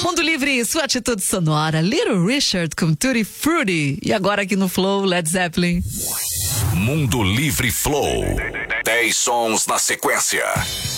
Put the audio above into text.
Mundo Livre, sua atitude sonora. Little Richard com Tutti Frutti. E agora aqui no Flow, Led Zeppelin. Mundo Livre Flow. 10 sons na sequência.